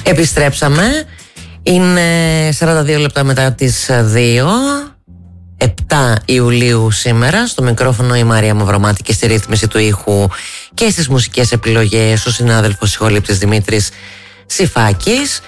Επιστρέψαμε. Είναι 42 λεπτά μετά τις 2. 7 Ιουλίου σήμερα. Στο μικρόφωνο η Μαρία Μαυρομάτη και στη ρύθμιση του ήχου και στις μουσικές επιλογές ο συνάδελφος ηχολήπτης Δημήτρης Σιφάκης.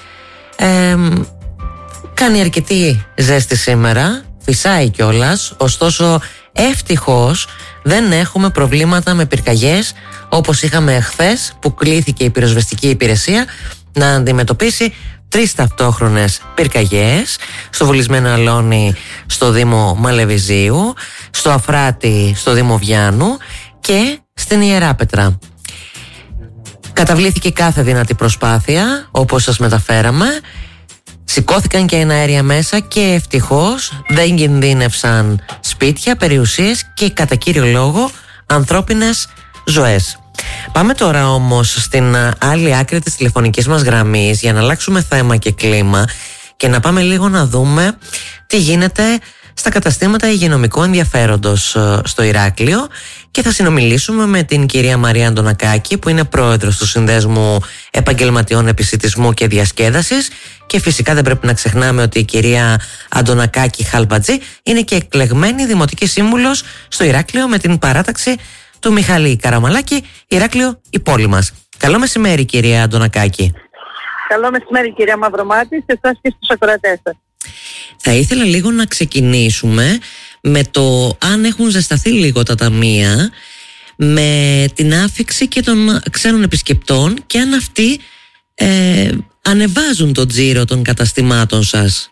Κάνει αρκετή ζέστη σήμερα, φυσάει κιόλας, ωστόσο ευτυχώς δεν έχουμε προβλήματα με πυρκαγιές όπως είχαμε χθες, που κλήθηκε η πυροσβεστική υπηρεσία να αντιμετωπίσει 3 ταυτόχρονες πυρκαγιές στο Βουλισμένο Αλόνι στο Δήμο Μαλεβιζίου, στο Αφράτη στο Δήμο Βιάνου και στην Ιεράπετρα. Καταβλήθηκε κάθε δυνατή προσπάθεια, όπως σας μεταφέραμε. Σηκώθηκαν και εναέρια μέσα και ευτυχώς δεν κινδύνευσαν σπίτια, περιουσίες και κατά κύριο λόγο ανθρώπινες ζωές. Πάμε τώρα όμως στην άλλη άκρη της τηλεφωνικής μας γραμμής για να αλλάξουμε θέμα και κλίμα και να πάμε λίγο να δούμε τι γίνεται στα καταστήματα υγειονομικού ενδιαφέροντος στο Ηράκλειο και θα συνομιλήσουμε με την κυρία Μαρία Αντωνακάκη, που είναι πρόεδρος του Συνδέσμου Επαγγελματιών Επισιτισμού και Διασκέδασης, και φυσικά δεν πρέπει να ξεχνάμε ότι η κυρία Αντωνακάκη Χαλβατζή είναι και εκλεγμένη δημοτική σύμβουλος στο Ηράκλειο με την παράταξη του Μιχάλη Καραμαλάκη. Ηράκλειο, η πόλη μας. Καλό μεσημέρι, κυρία Αντωνακάκη. Καλό μεσημέρι, κυρία Μαυρομάτη, σε εσάς και στους ακροατές σας. Θα ήθελα λίγο να ξεκινήσουμε με το αν έχουν ζεσταθεί λίγο τα ταμεία με την άφιξη και των ξένων επισκεπτών και αν αυτοί ανεβάζουν το τζίρο των καταστημάτων σας.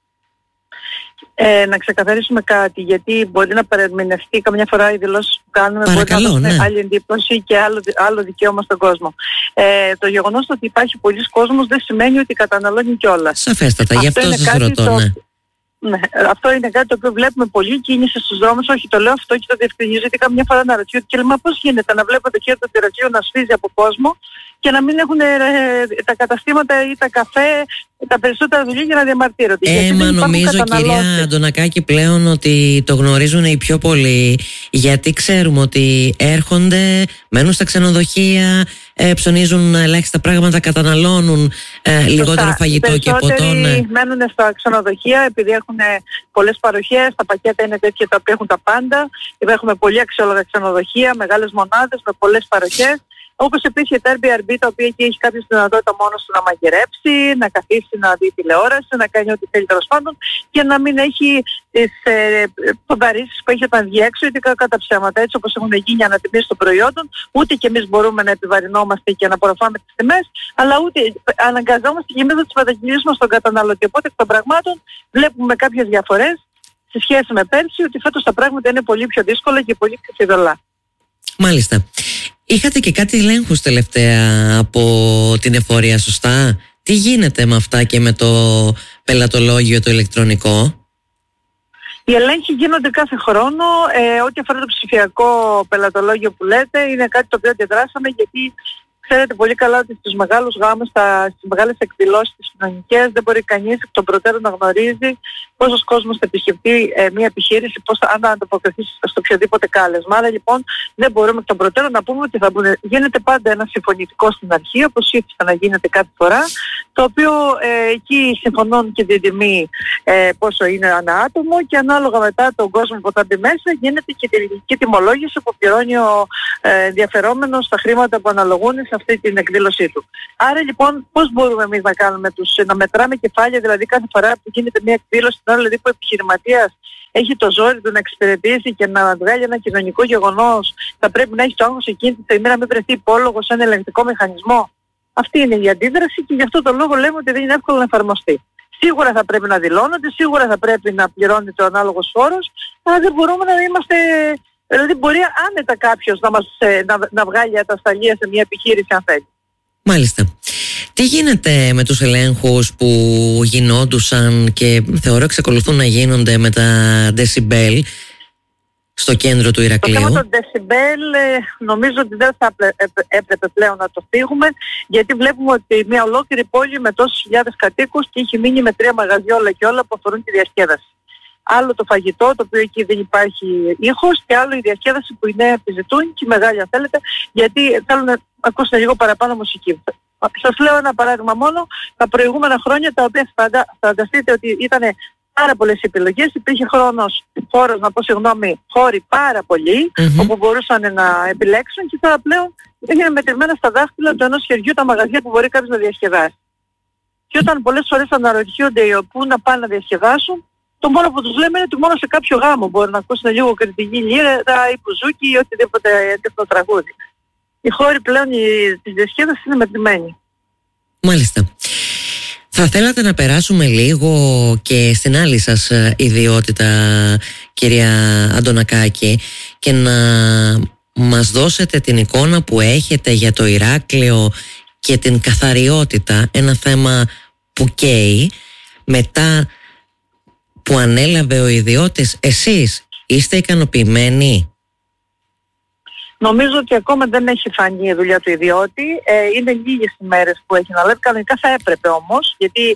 Να ξεκαθαρίσουμε κάτι, γιατί μπορεί να παρερμηνευτεί καμιά φορά οι δηλώσεις που κάνουμε. Παρακαλώ, μπορεί να δώσουμε ναι. άλλη εντύπωση και άλλο δικαίωμα στον κόσμο. Το γεγονός ότι υπάρχει πολλής κόσμος δεν σημαίνει ότι καταναλώνει κιόλας. Σαφέστατα, γι' αυτό σας ρωτώ, ναι. Ναι, αυτό είναι κάτι το οποίο βλέπουμε πολύ κίνηση στους δρόμους. Όχι, το λέω αυτό και το διευκρινίζω, γιατί καμιά φορά αναρωτιούνται και λέμε πώς γίνεται να βλέπω το χέρι του τυρατζίου να σφίζει από κόσμο και να μην έχουν τα καταστήματα ή τα καφέ τα περισσότερα δουλειά για να διαμαρτύρονται. Μα νομίζω, κυρία Αντωνακάκη, πλέον ότι το γνωρίζουν οι πιο πολλοί, γιατί ξέρουμε ότι έρχονται, μένουν στα ξενοδοχεία, ψωνίζουν ελάχιστα πράγματα, καταναλώνουν λιγότερο φαγητό και ποτό. Ναι. Μένουν στα ξενοδοχεία επειδή έχουν πολλές παροχές, τα πακέτα είναι τέτοια τα οποία έχουν τα πάντα. Έχουμε πολύ αξιόλογα ξενοδοχεία, μεγάλες μονάδες με πολλές παροχές. Όπως επίσης και τα Airbnb, τα οποία εκεί έχει κάποιος δυνατότητα μόνος του να μαγειρέψει, να καθίσει να δει τηλεόραση, να κάνει ό,τι θέλει τέλος πάντων και να μην έχει τις πονταρίσεις που έχει όταν βγει έξω, ειδικά κατά ψέματα, έτσι όπως έχουν γίνει ανατιμήσεις των προϊόντων. Ούτε και εμείς μπορούμε να επιβαρυνόμαστε και να απορροφάμε τις τιμές, αλλά ούτε αναγκαζόμαστε και εμείς να τις μετακυλήσουμε στον καταναλωτή. Οπότε εκ των πραγμάτων βλέπουμε κάποιες διαφορές σε σχέση με πέρσι, ότι φέτος τα πράγματα είναι πολύ πιο δύσκολα και πολύ πιο φιδωλά. Μάλιστα. Είχατε και κάτι ελέγχους τελευταία από την εφορία, σωστά? Τι γίνεται με αυτά και με το πελατολόγιο το ηλεκτρονικό? Οι ελέγχοι γίνονται κάθε χρόνο. Ό,τι αφορά το ψηφιακό πελατολόγιο που λέτε, είναι κάτι το οποίο αντιδράσαμε, γιατί ξέρετε πολύ καλά ότι στους μεγάλους γάμους, στις μεγάλες εκδηλώσεις τις κοινωνικές, δεν μπορεί κανείς εκ των προτέρων να γνωρίζει πόσος κόσμος θα επισκεφτεί μια επιχείρηση, αν ανταποκριθεί στο οποιοδήποτε κάλεσμα. Άρα λοιπόν δεν μπορούμε εκ των προτέρων να πούμε ότι θα μπουν. Γίνεται πάντα ένα συμφωνητικό στην αρχή, όπως ήθιστε να γίνεται κάθε φορά, το οποίο εκεί συμφωνούν και την τιμή πόσο είναι ανά άτομο, και ανάλογα μετά τον κόσμο που θα μπει μέσα γίνεται και την τελική τιμολόγηση που πληρώνει ο ενδιαφερόμενος στα χρήματα που αναλογούν σε αυτή την εκδήλωσή του. Άρα λοιπόν πώς μπορούμε εμείς να κάνουμε να μετράμε κεφάλια, δηλαδή κάθε φορά που γίνεται μια εκδήλωση, δηλαδή που ο επιχειρηματίας έχει το ζόρι του να εξυπηρετήσει και να βγάλει ένα κοινωνικό γεγονός, θα πρέπει να έχει το άγχος εκείνη τη στιγμή να μην βρεθεί υπόλογο σε ένα ελεγκτικό μηχανισμό. Αυτή είναι η αντίδραση και γι' αυτό το λόγο λέμε ότι δεν είναι εύκολο να εφαρμοστεί. Σίγουρα θα πρέπει να δηλώνονται, σίγουρα θα πρέπει να πληρώνεται ο ανάλογος φόρος, αλλά δεν μπορούμε να είμαστε. Δηλαδή μπορεί άνετα κάποιος να βγάλει ατασταλία σε μια επιχείρηση αν θέλει. Μάλιστα. Τι γίνεται με τους ελέγχους που γινόντουσαν και θεωρώ εξακολουθούν να γίνονται με τα decibel στο κέντρο του Ηρακλείου? Το θέμα των decibel νομίζω ότι δεν θα έπρεπε πλέον να το φύγουμε, γιατί βλέπουμε ότι μια ολόκληρη πόλη με τόσους χιλιάδες κατοίκους και έχει μείνει με 3 μαγαζιά όλα και όλα που αφορούν τη διασκέδαση. Άλλο το φαγητό, το οποίο εκεί δεν υπάρχει ήχος, και άλλο η διασκέδαση που είναι επιζητούν και μεγάλη αν θέλετε, γιατί θέλουν να ακούσουν λίγο παραπάνω μουσική. Σας λέω ένα παράδειγμα μόνο, τα προηγούμενα χρόνια, τα οποία φανταστείτε ότι ήταν πάρα πολλές επιλογές, υπήρχε χώροι πάρα πολλοί, όπου μπορούσαν να επιλέξουν, και τώρα πλέον είναι μετρημένα στα δάχτυλα του ενός χεριού τα μαγαζιά που μπορεί κάποιος να διασκεδάσει. Και όταν πολλές φορές αναρωτιούνται πού να πάνε να διασκεδάσουν, το μόνο που τους λέμε είναι ότι μόνο σε κάποιο γάμο μπορεί να ακούσουν λίγο κριτική λύρα ή μπουζούκι ή οτιδήποτε τέτοιο τραγούδι. Οι χώροι πλέον της διασκέδασης είναι μετρημένοι. Μάλιστα. Θα θέλατε να περάσουμε λίγο και στην άλλη σας ιδιότητα, κυρία Αντωνακάκη, και να μας δώσετε την εικόνα που έχετε για το Ηράκλειο και την καθαριότητα, ένα θέμα που καίει. Μετά που ανέλαβε ο ιδιώτης, εσείς είστε ικανοποιημένοι? Νομίζω ότι ακόμα δεν έχει φανεί η δουλειά του ιδιώτη. Είναι λίγες οι μέρες που έχει αναλάβει. Κανονικά θα έπρεπε όμως, γιατί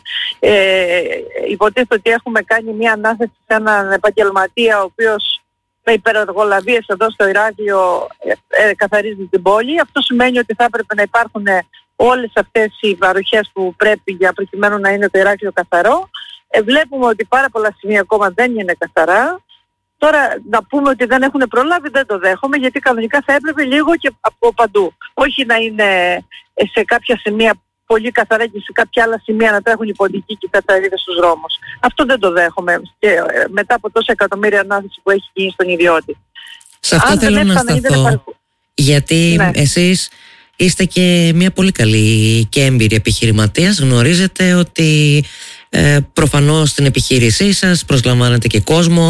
υποτίθεται ότι έχουμε κάνει μια ανάθεση σε έναν επαγγελματία ο οποίος με υπερεργολαβίες εδώ στο Ηράκλειο καθαρίζει την πόλη. Αυτό σημαίνει ότι θα έπρεπε να υπάρχουν όλες αυτές οι βαροχές που πρέπει για προκειμένου να είναι το Ηράκλειο καθαρό. Βλέπουμε ότι πάρα πολλά σημεία ακόμα δεν είναι καθαρά. Τώρα να πούμε ότι δεν έχουν προλάβει δεν το δέχομαι, γιατί κανονικά θα έπρεπε λίγο και από παντού. Όχι να είναι σε κάποια σημεία πολύ καθαρά και σε κάποια άλλα σημεία να τρέχουν οι ποντικοί και οι καθαρίδες στους δρόμους. Αυτό δεν το δέχομαι και μετά από τόσα εκατομμύρια ανάθεση που έχει γίνει στον ιδιώτη. Σε αυτό θέλω να σταθώ, γιατί εσείς είστε και μια πολύ καλή και έμπειρη επιχειρηματίας. Γνωρίζετε ότι προφανώς στην επιχείρησή σας προσλαμβάνετε και κόσμο,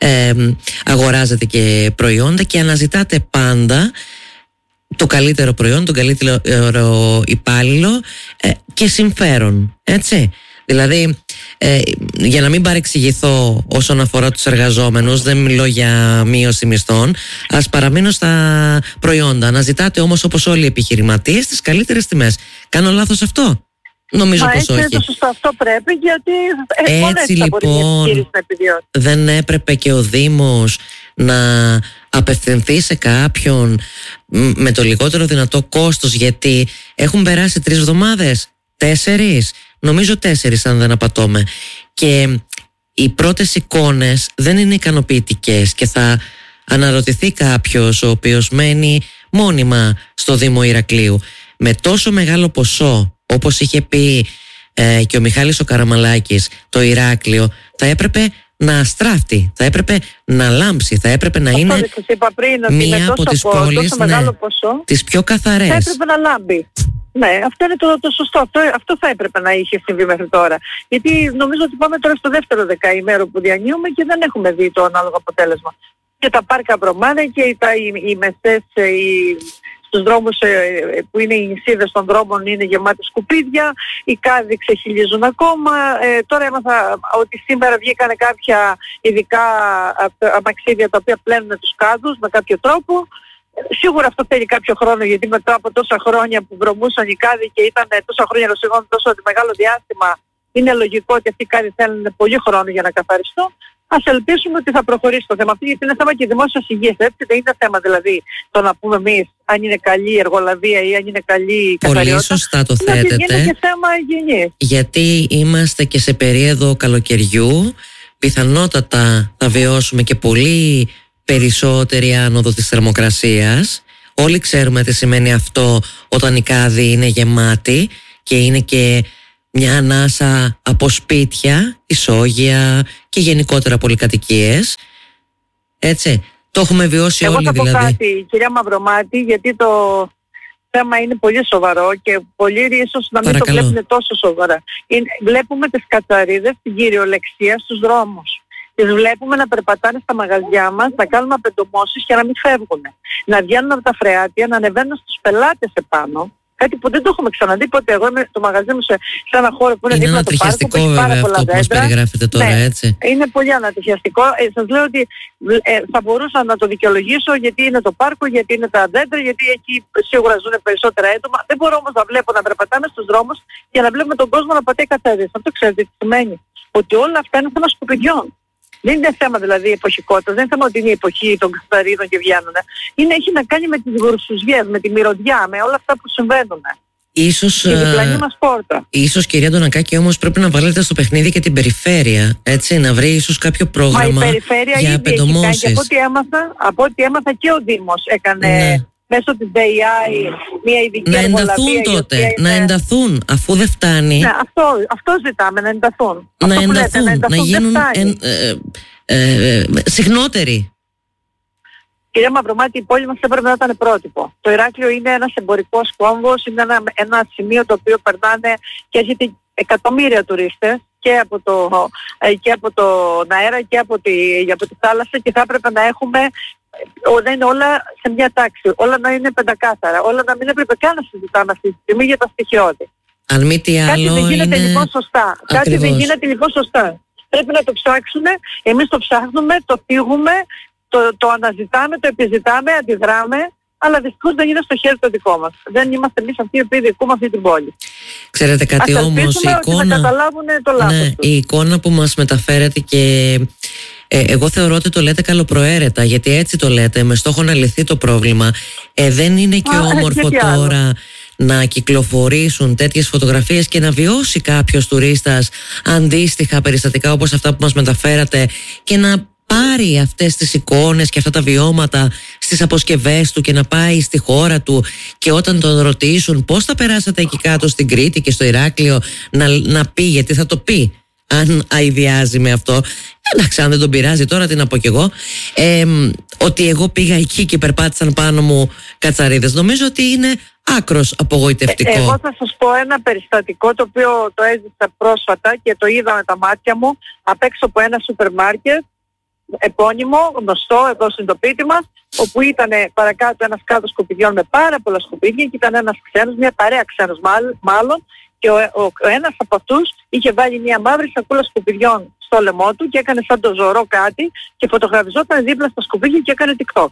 αγοράζετε και προϊόντα και αναζητάτε πάντα το καλύτερο προϊόν, τον καλύτερο υπάλληλο και συμφέρον, έτσι. Δηλαδή, για να μην παρεξηγηθώ όσον αφορά τους εργαζόμενους, δεν μιλώ για μείωση μισθών, ας παραμείνω στα προϊόντα. Αναζητάτε όμως, όπως όλοι οι επιχειρηματίες, τις καλύτερες τιμές. Κάνω λάθος αυτό? Νομίζω πως όχι. Το σωστό, αυτό πρέπει, γιατί έτσι λοιπόν δεν έπρεπε και ο Δήμος να απευθυνθεί σε κάποιον με το λιγότερο δυνατό κόστος, γιατί έχουν περάσει 3 εβδομάδες, 4, νομίζω 4 αν δεν απατώμε, και οι πρώτες εικόνες δεν είναι ικανοποιητικές και θα αναρωτηθεί κάποιος ο οποίος μένει μόνιμα στο Δήμο Ηρακλείου με τόσο μεγάλο ποσό, όπως είχε πει και ο Μιχάλης ο Καραμαλάκης, το Ηράκλειο θα έπρεπε να αστράφτει, θα έπρεπε να λάμψει, θα έπρεπε να είναι μία από τις πόλεις τις πιο καθαρές. Θα έπρεπε να λάμπει. Ναι, αυτό είναι το σωστό. Αυτό θα έπρεπε να είχε συμβεί μέχρι τώρα. Γιατί νομίζω ότι πάμε τώρα στο δεύτερο δεκαήμερο που διανύουμε και δεν έχουμε δει το ανάλογο αποτέλεσμα. Και τα πάρκα βρωμάνε και οι μεσές, στους δρόμους που είναι οι νησίδες των δρόμων είναι γεμάτες σκουπίδια, οι κάδοι ξεχυλίζουν ακόμα. Τώρα έμαθα ότι σήμερα βγήκανε κάποια ειδικά αμαξίδια τα οποία πλένουν τους κάδους με κάποιο τρόπο. Σίγουρα αυτό θέλει κάποιο χρόνο, γιατί μετά από τόσα χρόνια που βρωμούσαν οι κάδοι και ήταν τόσα χρόνια τόσο μεγάλο διάστημα, είναι λογικό ότι αυτοί οι κάδοι θέλουν πολύ χρόνο για να καθαριστούν. Ας ελπίσουμε ότι θα προχωρήσει το θέμα αυτό, γιατί είναι θέμα και δημόσιας υγείας. Έτσι δεν είναι θέμα δηλαδή το να πούμε εμείς αν είναι καλή η εργολαβία ή αν είναι καλή η καθαριότητα. Πολύ σωστά το θέτετε. Είναι και θέμα υγιεινής. Γιατί είμαστε και σε περίοδο καλοκαιριού, πιθανότατα θα βιώσουμε και πολύ περισσότερη άνοδο της θερμοκρασίας. Όλοι ξέρουμε τι σημαίνει αυτό όταν η κάδη είναι γεμάτη και είναι και μια ανάσα από σπίτια, ισόγεια και γενικότερα πολυκατοικίες. Έτσι, το έχουμε βιώσει όλοι δηλαδή. Εγώ θα πω κάτι, κυρία Μαυρομάτη, γιατί το θέμα είναι πολύ σοβαρό και πολλοί ίσως να μην το βλέπουν τόσο σοβαρά. Βλέπουμε τις κατσαρίδες στην κυριολεξία στους δρόμους. Τις βλέπουμε να περπατάνε στα μαγαζιά μας, να κάνουν απεντομώσεις και να μην φεύγουν. Να βγαίνουν από τα φρεάτια, να ανεβαίνουν στους πελάτες επάνω. Κάτι που δεν το έχουμε ξαναδεί ποτέ. Εγώ είμαι το μαγαζί μου σε ένα χώρο που είναι δίπλα από το πάρκο, που έχει πάρα πολλά δέντρα. Αυτό περιγράφετε τώρα, έτσι. Είναι πολύ ανατριχιαστικό. Σας λέω ότι θα μπορούσα να το δικαιολογήσω γιατί είναι το πάρκο, γιατί είναι τα δέντρα, γιατί εκεί σίγουρα ζουν περισσότερα άτομα. Δεν μπορώ όμως να βλέπω να περπατάμε στους δρόμους και να βλέπουμε τον κόσμο να πατάει κατσαρίδες. Αυτό ξέρετε τι σημαίνει? Ότι όλα αυτά είναι θέμα σκουπιδιών. Δεν είναι θέμα δηλαδή εποχικότητας, δεν είναι θέμα ότι είναι η εποχή των καθαρίδων και βγαίνουν. Έχει να κάνει με τις γουρσουζιές, με τη μυρωδιά, με όλα αυτά που συμβαίνουν. Ίσως, τη διπλανή μας πόρτα. Ίσως, κυρία Αντωνακάκη, όμως πρέπει να βάλετε στο παιχνίδι και την περιφέρεια, έτσι, να βρει ίσως κάποιο πρόγραμμα για απεντομώσεις. Από ό,τι έμαθα και ο Δήμος έκανε μέσω της ΔΕΙΑΗ μια ειδική εργολαβία. Να ενταθούν τότε, να ενταθούν, αφού δεν φτάνει. Ναι, αυτό ζητάμε, να ενταθούν. Να γίνουν συχνότεροι. Κυρία Μαυρομάτη, η πόλη μας έπρεπε να ήταν πρότυπο. Το Ηράκλειο είναι ένας εμπορικός κόμβος, είναι ένα σημείο το οποίο περνάνε και έρχεται εκατομμύρια τουρίστες και από τον αέρα και από τη θάλασσα, και θα έπρεπε να έχουμε να είναι όλα σε μια τάξη, όλα να είναι πεντακάθαρα, όλα να μην έπρεπε καν να συζητάμε αυτή τη στιγμή για τα στοιχειώδη. Αν μη τι άλλο, κάτι δεν γίνεται λοιπόν σωστά. Κάτι δεν γίνεται λοιπόν σωστά. Πρέπει να το ψάξουμε, εμείς το ψάχνουμε, το φύγουμε, το αναζητάμε, το επιζητάμε, αντιδράμε, αλλά δυστυχώς δεν είναι στο χέρι το δικό μας. Δεν είμαστε εμείς αυτοί οι οποίοι διοικούμε αυτή την πόλη. Ξέρετε κάτι όμως, η εικόνα που μας μεταφέρετε, και εγώ θεωρώ ότι το λέτε καλοπροαίρετα, γιατί έτσι το λέτε, με στόχο να λυθεί το πρόβλημα. Δεν είναι και όμορφο τώρα να κυκλοφορήσουν τέτοιες φωτογραφίες και να βιώσει κάποιος τουρίστας αντίστοιχα περιστατικά όπως αυτά που μας μεταφέρατε, και να πάρει αυτές τις εικόνες και αυτά τα βιώματα στις αποσκευές του και να πάει στη χώρα του, και όταν τον ρωτήσουν πώς θα περάσατε εκεί κάτω στην Κρήτη και στο Ηράκλειο, να πει, γιατί θα το πει αν αηδιάζει με αυτό. Εντάξει, αν δεν τον πειράζει τώρα, τι να πω κι εγώ, ότι εγώ πήγα εκεί και περπάτησαν πάνω μου κατσαρίδες. Νομίζω ότι είναι άκρος απογοητευτικό. Εγώ θα σας πω ένα περιστατικό το οποίο το έζησα πρόσφατα και το είδα με τα μάτια μου απ' έξω από ένα σούπερ μάρκετ επώνυμο, γνωστό εδώ στην τοπίτη μας, όπου ήταν παρακάτω ένας κάδος σκουπιδιών με πάρα πολλά σκουπίδια και ήταν ένας ξένος, μια παρέα ξένος μάλλον, και ο ένας από αυτούς είχε βάλει μια μαύρη σακούλα σκουπιδιών στο λαιμό του και έκανε σαν το ζωρό κάτι και φωτογραφιζόταν δίπλα στα σκουπίδια και έκανε TikTok.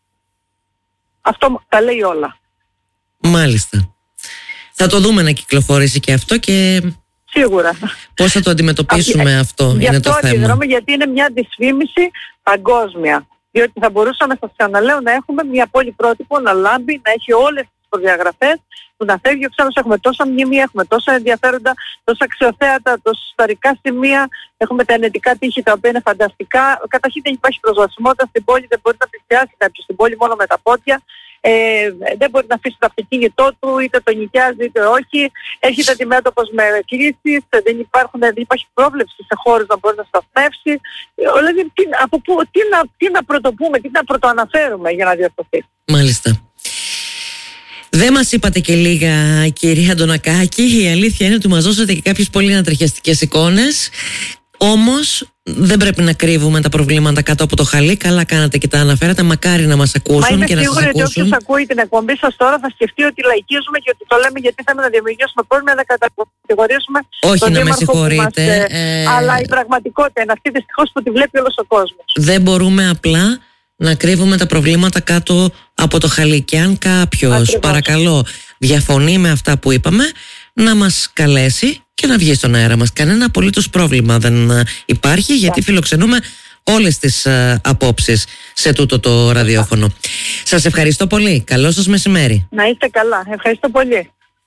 Αυτό τα λέει όλα. Μάλιστα. Θα το δούμε να κυκλοφορήσει και αυτό, και σίγουρα. πώς θα το αντιμετωπίσουμε αυτό είναι το θέμα. Αντιδρούμε, γιατί είναι μια δυσφήμιση παγκόσμια. Διότι θα μπορούσαμε, σας ξαναλέω, να έχουμε μια πόλη πρότυπο, να λάμπει, να έχει όλες τις προδιαγραφές, που να φεύγει ο ξένος. Έχουμε τόσα μνημεία, έχουμε τόσα ενδιαφέροντα, τόσα αξιοθέατα, τόσα ιστορικά σημεία, έχουμε τα ενετικά τείχη τα οποία είναι φανταστικά. Καταρχήν δεν υπάρχει προσβασιμότητα στην πόλη, δεν μπορεί να πλησιάσει κάποιος στην πόλη μόνο με τα πόδια. Δεν μπορεί να αφήσει το αυτοκίνητό του, είτε το νοικιάζει είτε όχι. Έρχεται αντιμέτωπος με κρίσεις, δεν υπάρχει πρόβλεψη σε χώρους να μπορεί να σταθμεύσει. Δηλαδή, τι να πρωτοπούμε, τι να πρωτοαναφέρουμε για να διορθωθεί. Μάλιστα. Δεν μας είπατε και λίγα, κυρία Αντωνακάκη. Η αλήθεια είναι ότι μας δώσατε και κάποιες πολύ ανατριχιαστικές εικόνες. Όμως δεν πρέπει να κρύβουμε τα προβλήματα κάτω από το χαλί. Καλά κάνατε και τα αναφέρατε. Μακάρι να μας ακούσουν και να σας ακούσουν. Μα είμαι σίγουρη ότι όποιος ακούει την εκπομπή σας τώρα θα σκεφτεί ότι λαϊκίζουμε και ότι το λέμε γιατί θέλουμε να δημιουργήσουμε πρόβλημα, να κατηγορήσουμε τον Δήμαρχο που μας... Αλλά η πραγματικότητα είναι αυτή, δυστυχώς, που τη βλέπει όλος ο κόσμος. Δεν μπορούμε απλά να κρύβουμε τα προβλήματα κάτω από το χαλί. Και αν κάποιος, παρακαλώ, διαφωνεί με αυτά που είπαμε, να μας καλέσει και να βγει στον αέρα μας. Κανένα απολύτως πρόβλημα δεν υπάρχει, γιατί φιλοξενούμε όλες τις απόψεις σε τούτο το ραδιόφωνο. Σας ευχαριστώ πολύ. Καλό σας μεσημέρι. Να είστε καλά. Ευχαριστώ πολύ.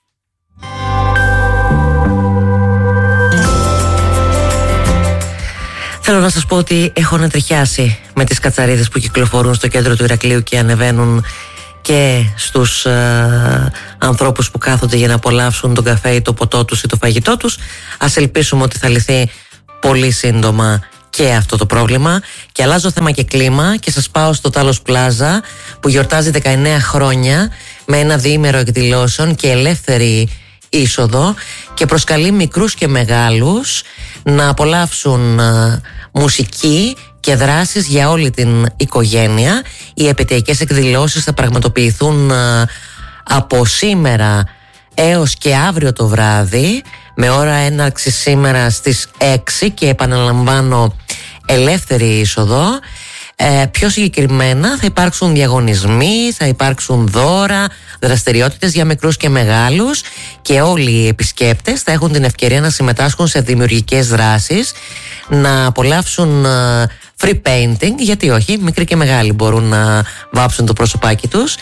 Θέλω να σας πω ότι έχω ανατριχιάσει με τις κατσαρίδες που κυκλοφορούν στο κέντρο του Ηρακλείου και ανεβαίνουν και στους ανθρώπους που κάθονται για να απολαύσουν τον καφέ ή το ποτό τους ή το φαγητό τους. Ας ελπίσουμε ότι θα λυθεί πολύ σύντομα και αυτό το πρόβλημα. Και αλλάζω θέμα και κλίμα και σας πάω στο Τάλος Πλάζα, που γιορτάζει 19 χρόνια με ένα διήμερο εκδηλώσεων και ελεύθερη είσοδο, και προσκαλεί μικρούς και μεγάλους να απολαύσουν μουσική και δράσεις για όλη την οικογένεια. Οι επαιτειακές εκδηλώσεις θα πραγματοποιηθούν από σήμερα έως και αύριο το βράδυ, με ώρα έναρξη σήμερα στις 6, και επαναλαμβάνω, ελεύθερη είσοδο. Πιο συγκεκριμένα θα υπάρξουν διαγωνισμοί, θα υπάρξουν δώρα, δραστηριότητες για μικρούς και μεγάλους, και όλοι οι επισκέπτες θα έχουν την ευκαιρία να συμμετάσχουν σε δημιουργικές δράσεις, να απολαύσουν free painting, γιατί όχι, μικροί και μεγάλοι μπορούν να βάψουν το προσωπάκι τους.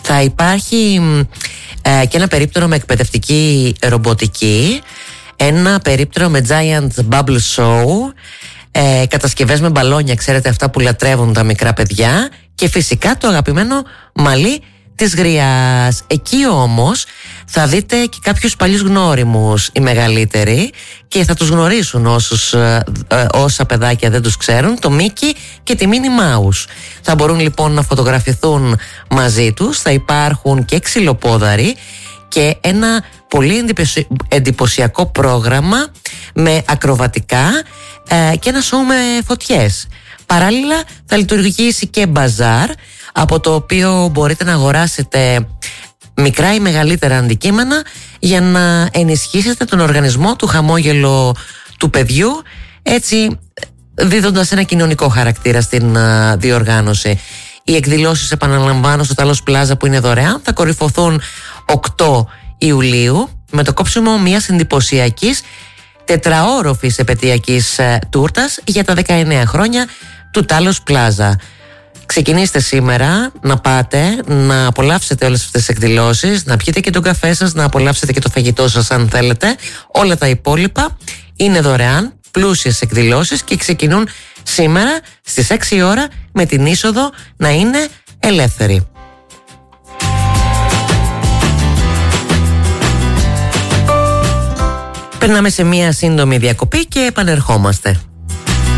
Θα υπάρχει και ένα περίπτερο με εκπαιδευτική ρομποτική, ένα περίπτερο με Giant Bubble Show, κατασκευές με μπαλόνια, ξέρετε, αυτά που λατρεύουν τα μικρά παιδιά, και φυσικά το αγαπημένο μαλλί της γριάς. Εκεί όμως θα δείτε και κάποιους παλιούς γνώριμους οι μεγαλύτεροι, και θα τους γνωρίσουν όσα παιδάκια δεν τους ξέρουν, το Μίκι και τη Μίνι Μάους. Θα μπορούν λοιπόν να φωτογραφηθούν μαζί τους. Θα υπάρχουν και ξυλοπόδαροι και ένα πολύ εντυπωσιακό πρόγραμμα με ακροβατικά και ένα σοου με φωτιές. Παράλληλα θα λειτουργήσει και μπαζάρ, από το οποίο μπορείτε να αγοράσετε μικρά ή μεγαλύτερα αντικείμενα για να ενισχύσετε τον οργανισμό του χαμόγελο του παιδιού, έτσι δίδοντας ένα κοινωνικό χαρακτήρα στην διοργάνωση. Οι εκδηλώσεις, επαναλαμβάνω, στο Talos Plaza, που είναι δωρεάν, θα κορυφωθούν 8 Ιουλίου με το κόψιμο μιας εντυπωσιακής τετραόροφης επετειακής τούρτας για τα 19 χρόνια του Talos Plaza. Ξεκινήστε σήμερα να πάτε, να απολαύσετε όλες αυτές τις εκδηλώσεις, να πιείτε και τον καφέ σας, να απολαύσετε και το φαγητό σας αν θέλετε. Όλα τα υπόλοιπα είναι δωρεάν, πλούσιες εκδηλώσεις, και ξεκινούν σήμερα στις 6 ώρα με την είσοδο να είναι ελεύθερη. Περνάμε σε μία σύντομη διακοπή και επανερχόμαστε.